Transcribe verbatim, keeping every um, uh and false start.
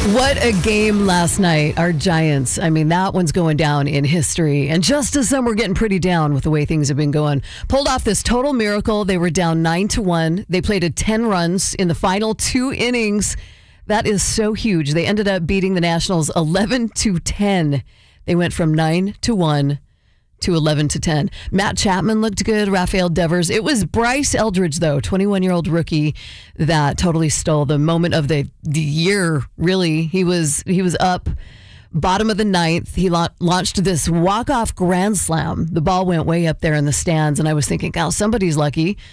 What a game last night. Our Giants. I mean, that one's going down in history. And just as some were getting pretty down with the way things have been going, pulled off this total miracle. They were down nine to one. They played at ten runs in the final two innings. That is so huge. They ended up beating the Nationals eleven to ten. They went from nine to one to eleven to ten. Matt Chapman looked good. Rafael Devers. It was Bryce Eldridge, though, twenty-one-year-old rookie, that totally stole the moment of the, the year, really. He was he was up bottom of the ninth. He la- launched this walk-off grand slam. The ball went way up there in the stands, and I was thinking, oh, somebody's lucky.